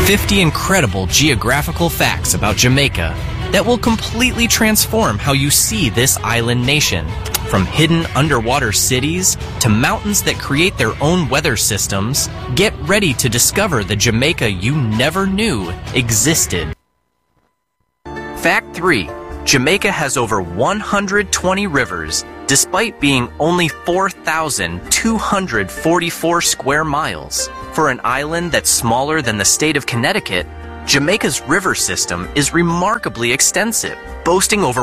50 incredible geographical facts about Jamaica that will completely transform how you see this island nation. From hidden underwater cities to mountains that create their own weather systems, get ready to discover the Jamaica you never knew existed. Fact 3. Jamaica has over 120 rivers, despite being only 4,244 square miles. For an island that's smaller than the state of Connecticut, Jamaica's river system is remarkably extensive, boasting over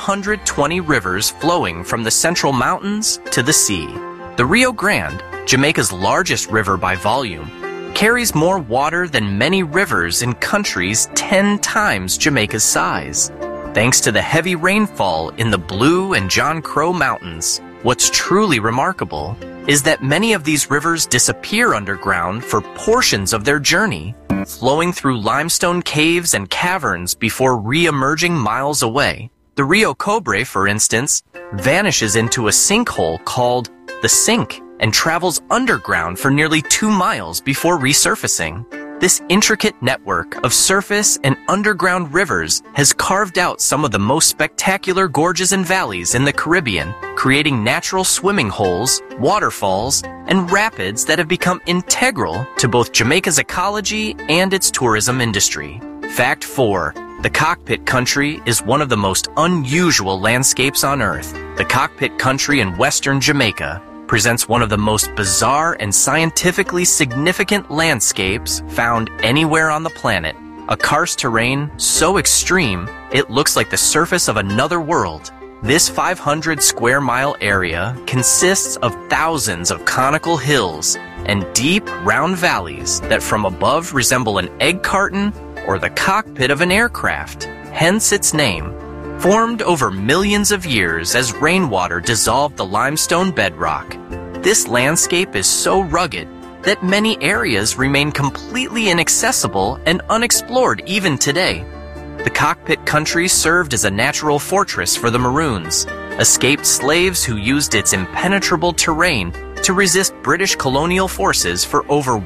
120 rivers flowing from the Central Mountains to the sea. The Rio Grande, Jamaica's largest river by volume, carries more water than many rivers in countries 10 times Jamaica's size. Thanks to the heavy rainfall in the Blue and John Crow Mountains, what's truly remarkable is that many of these rivers disappear underground for portions of their journey, flowing through limestone caves and caverns before re-emerging miles away. The Rio Cobre, for instance, vanishes into a sinkhole called the Sink and travels underground for nearly 2 miles before resurfacing. This intricate network of surface and underground rivers has carved out some of the most spectacular gorges and valleys in the Caribbean, creating natural swimming holes, waterfalls, and rapids that have become integral to both Jamaica's ecology and its tourism industry. Fact 4. The Cockpit Country is one of the most unusual landscapes on Earth. The Cockpit Country in western Jamaica presents one of the most bizarre and scientifically significant landscapes found anywhere on the planet. A karst terrain so extreme, it looks like the surface of another world. This 500 square mile area consists of thousands of conical hills and deep, round valleys that from above resemble an egg carton or the cockpit of an aircraft, hence its name. Formed over millions of years as rainwater dissolved the limestone bedrock, this landscape is so rugged that many areas remain completely inaccessible and unexplored even today. The Cockpit Country served as a natural fortress for the Maroons, escaped slaves who used its impenetrable terrain to resist British colonial forces for over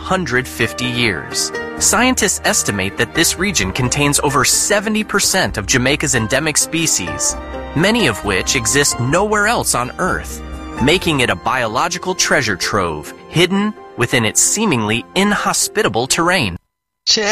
150 years. Scientists estimate that this region contains over 70% of Jamaica's endemic species, many of which exist nowhere else on Earth, making it a biological treasure trove hidden within its seemingly inhospitable terrain.